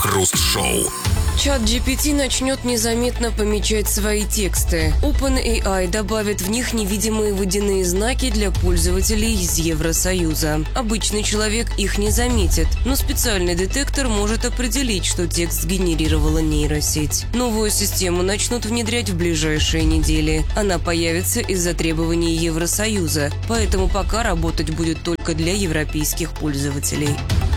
Крем-хруст-шоу. Чат GPT начнет незаметно помечать свои тексты. OpenAI добавит в них невидимые водяные знаки для пользователей из Евросоюза. Обычный человек их не заметит, но специальный детектор может определить, что текст сгенерировала нейросеть. Новую систему начнут внедрять в ближайшие недели. Она появится из-за требований Евросоюза, поэтому пока работать будет только для европейских пользователей.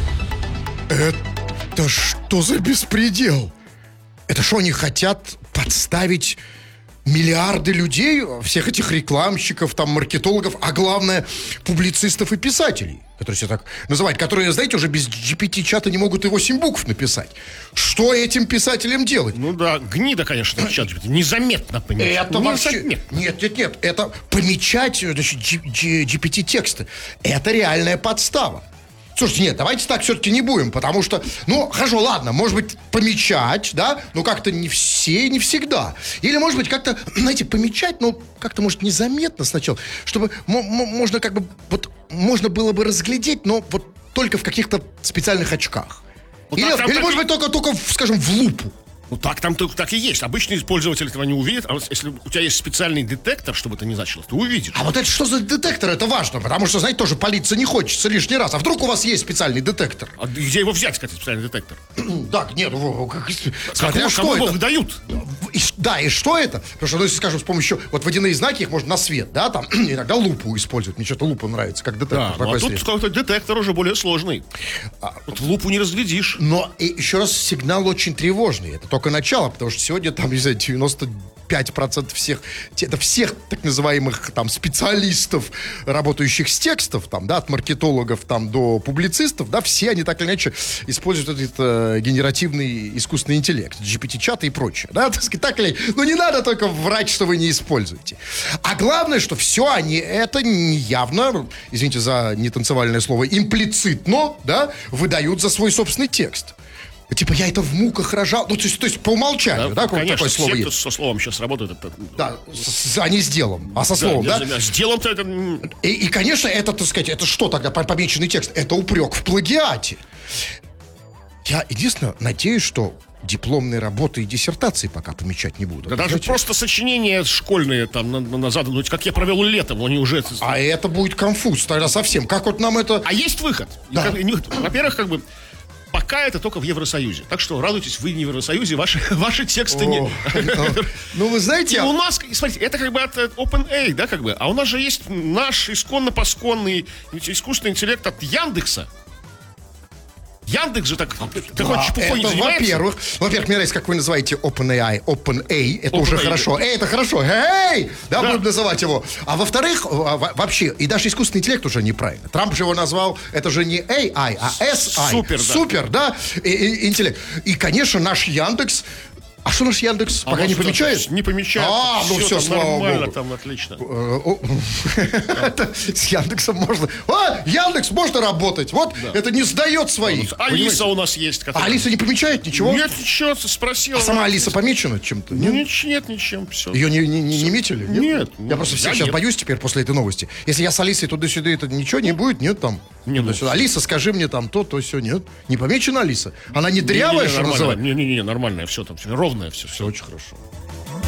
Это что за беспредел? Это что, они хотят подставить миллиарды людей, всех этих рекламщиков, там, маркетологов, а главное, публицистов и писателей, которые себя так называют, которые, знаете, уже без GPT-чата не могут и 8 букв написать. Что этим писателям делать? Ну да, гнида, конечно, чат GPT. Незаметно помечать. Это вообще... Нет. Это помечать, значит, GPT-тексты. Это реальная подстава. Слушайте, нет, давайте так все-таки не будем, потому что, хорошо, ладно, может быть, помечать, да, но как-то не все и не всегда. Или, может быть, как-то, знаете, помечать, как-то, может, незаметно сначала, чтобы можно как бы, можно было бы разглядеть, но вот только в каких-то специальных очках. Вот или может быть, только, скажем, в лупу. Ну так и есть. Обычный пользователь этого не увидит, а вот если у тебя есть специальный детектор, чтобы это не значилось, ты увидишь. А вот это что за детектор? Это важно, потому что, знаете, тоже палиться не хочется лишний раз. А вдруг у вас есть специальный детектор? А где его взять, кстати, специальный детектор? Так, нет, смотря что это. Кому выдают? И что это? Потому что, если, скажем, с помощью водяные знаки, их можно на свет, да, там, иногда лупу использовать. Мне что-то лупа нравится, как детектор. Да, а тут какой-то детектор уже более сложный. Вот лупу не разглядишь. Но, еще раз, сигнал очень тревожный. Это только начало, потому что сегодня там, не знаю, 95% всех так называемых там специалистов, работающих с текстов, там, да, от маркетологов там до публицистов, да, все они так или иначе используют этот генеративный искусственный интеллект, GPT-чаты и прочее, да, так сказать, так или иначе. Но не надо только врать, что вы не используете. А главное, что все они, это неявно, извините за нетанцевальное слово, имплицитно, да, выдают за свой собственный текст. Типа, я это в муках рожал. То есть по умолчанию, да, конечно, такое слово все, есть. кто со словом сейчас работает, это... Да, а не с делом, а со словом, да? С делом-то это... И, конечно, это, так сказать, это что тогда, помеченный текст? Это упрек в плагиате. Я, единственное, надеюсь, что дипломные работы и диссертации пока помечать не будут. Да даже просто сочинения школьные там на заданную, как я провел летом, они уже... А это будет конфуз тогда совсем. Как вот нам это... А есть выход. Да. Во-первых, как бы... Пока это только в Евросоюзе. Так что радуйтесь, вы не в Евросоюзе, ваши тексты не... Ну, вы знаете... У нас, смотрите, это как бы от OpenAI, да, как бы. А у нас же есть наш исконно-посконный искусственный интеллект от Яндекса. Яндекс же такой чепухой не занимается. Во-первых, мне нравится, как вы называете OpenAI, это уже хорошо. Это хорошо. Эй! Да, будем называть его. А во-вторых, вообще, и даже искусственный интеллект уже неправильно. Трамп же его назвал, это же не AI, а SI. Супер, да, интеллект. И, конечно, наш Яндекс... А что наш Яндекс пока не помечает? Не помечает. Все, слава богу. Там отлично. С Яндексом можно... Яндекс можно работать. Вот, это не сдает своих. Алиса у нас есть. А Алиса не помечает ничего? Нет, ничего, спросила. А сама Алиса помечена чем-то? Нет, ничем. Все. Ее не метили? Нет. Я просто всех сейчас боюсь теперь после этой новости. Если я с Алисой туда-сюда, это ничего не будет? Нет там? Алиса, скажи мне там то, все, нет. Не помечена Алиса? Она не дырявая, что называется? Не, нормальная, все там, ровное все. Все очень хорошо.